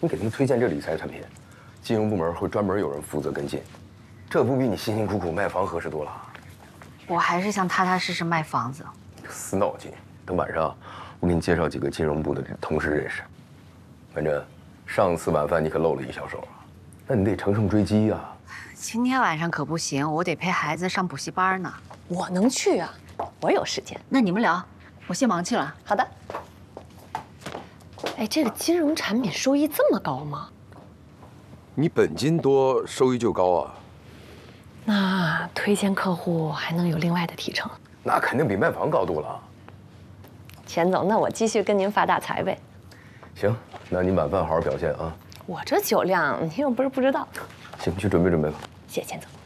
你给他们推荐这理财产品，金融部门会专门有人负责跟进，这不比你辛辛苦苦卖房合适多了？ 我还是想踏踏实实卖房子。 死脑筋！等晚上，我给你介绍几个金融部的同事认识。反正上次晚饭你可露了一小手啊，那你得乘胜追击呀。 今天晚上可不行，我得陪孩子上补习班呢。 我能去啊，我有时间。 那你们聊，我先忙去了。 好的。哎，这个金融产品收益这么高吗？ 你本金多，收益就高啊。 那推荐客户还能有另外的提成？ 那肯定比卖房高多了。 钱总，那我继续跟您发大财呗。 行，那你晚饭好好表现啊。 我这酒量，你又不是不知道。 行，去准备准备吧。 谢谢钱总。